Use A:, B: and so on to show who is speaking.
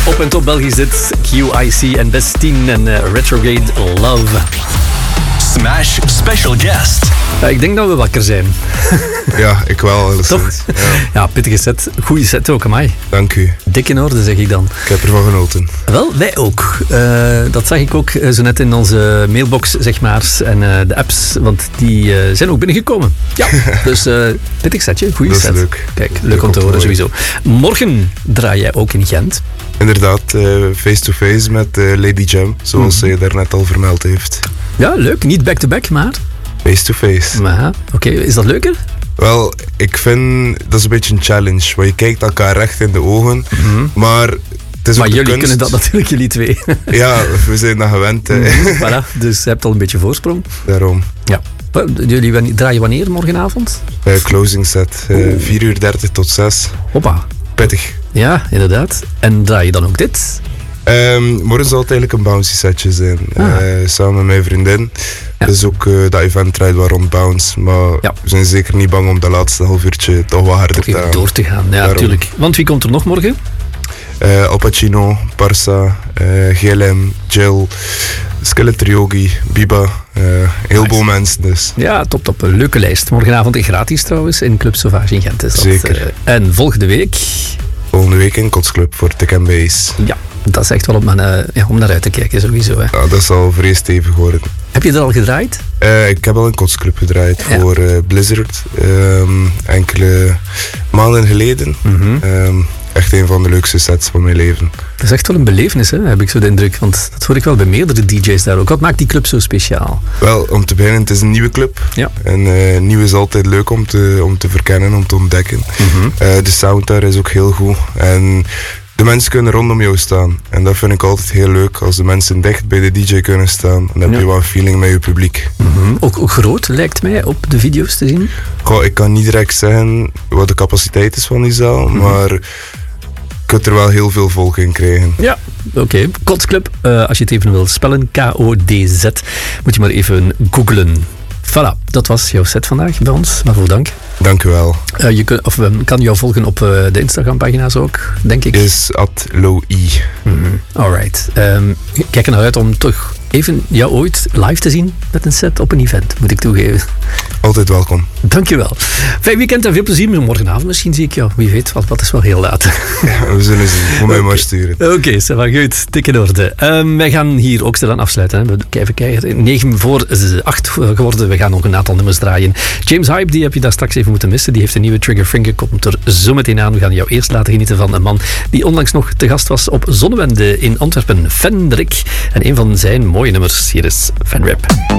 A: Op en top Belgisch dit. QIC en Best 10 en Retrograde Love.
B: Smash Special Guest.
A: Ja, ik denk dat we wakker zijn.
C: Ja, ik wel.
A: Toch? Ja, pittige set. Goeie set ook, amai.
C: Dank u.
A: Dik in orde, zeg ik dan.
C: Ik heb ervan genoten.
A: Wel, wij ook. Dat zag ik ook zo net in onze mailbox, zeg maar, en de apps, want die zijn ook binnengekomen. Ja, dus pittig setje, goeie set.
C: Dat is leuk.
A: Kijk, leuk om te horen, sowieso. Morgen draai jij ook in Gent.
C: Inderdaad, face-to-face met Lady Jam, zoals zij daarnet al vermeld heeft.
A: Ja, leuk. Niet back-to-back, maar...
C: Face-to-face.
A: Oké, is dat leuker?
C: Wel, ik vind dat is een beetje een challenge, want je kijkt elkaar recht in de ogen, maar...
A: Maar jullie kunnen dat natuurlijk, jullie twee.
C: Ja, we zijn dat gewend.
A: Voilà, dus je hebt al een beetje voorsprong.
C: Daarom.
A: Ja. Jullie draaien wanneer morgenavond?
C: Closing set, 4:30 tot 6.
A: Hoppa.
C: Pittig.
A: Ja, inderdaad. En draai je dan ook dit?
C: Morgen zal het eigenlijk een bouncy setje zijn. Samen met mijn vriendin. Ja. Dus ook dat event draait wel rond bounce. Maar we zijn zeker niet bang om dat laatste half uurtje toch wat harder te gaan.
A: Door te gaan, ja, natuurlijk. Want wie komt er nog morgen?
C: Al Pacino, Parsa, GLM, Jill, Skeletor Yogi, Biba. Heel veel mensen dus.
A: Ja, top. Een leuke lijst. Morgenavond gratis trouwens in Club Sauvage in Gent. Is dat.
C: Zeker.
A: En volgende week?
C: Volgende week in Kotsclub voor Tech & Bass.
A: Ja, dat is echt wel om naar uit te kijken sowieso. Hè.
C: Ja, dat zal vrij stevig worden.
A: Heb je er al gedraaid?
C: Ik heb al een Kotsclub gedraaid voor Blizzard. Enkele maanden geleden. Echt een van de leukste sets van mijn leven.
A: Dat is echt wel een belevenis, hè, heb ik zo de indruk. Want dat hoor ik wel bij meerdere DJ's daar ook. Wat maakt die club zo speciaal?
C: Wel, om te beginnen, het is een nieuwe club.
A: Ja.
C: En nieuw is altijd leuk om te verkennen, om te ontdekken. De sound daar is ook heel goed. En de mensen kunnen rondom jou staan. En dat vind ik altijd heel leuk. Als de mensen dicht bij de DJ kunnen staan, dan heb je wel een feeling met je publiek.
A: Ook groot, lijkt mij, op de video's te zien.
C: Goh, ik kan niet direct zeggen wat de capaciteit is van die zaal, maar... je kunt er wel heel veel volk in krijgen.
A: Ja, oké. Kotsclub, als je het even wilt spellen, K-O-D-Z, moet je maar even googlen. Voilà, dat was jouw set vandaag bij ons. Waarvoor dank.
C: Dank u wel.
A: Je kan jou volgen op de Instagram-pagina's ook, denk ik.
C: Is @lowi.
A: Alright. Kijk er nou uit om toch even jou ooit live te zien met een set op een event, moet ik toegeven.
C: Altijd welkom.
A: Dankjewel. Fijn weekend en veel plezier. Morgenavond misschien zie ik jou. Wie weet, wat is wel heel laat.
C: Ja, we zullen zien. Moet mij maar sturen.
A: Oké, ça va goed. Dik in orde. Wij gaan hier ook stilaan afsluiten. Hè. Even kijken. 7:08 geworden. We gaan nog een aantal nummers draaien. James Hype, die heb je daar straks even moeten missen. Die heeft een nieuwe Trigger Finger. Komt er zo meteen aan. We gaan jou eerst laten genieten van een man die onlangs nog te gast was op Zonnewende in Antwerpen. Fenrik. En een van zijn mooie nummers. Hier is Fenrip.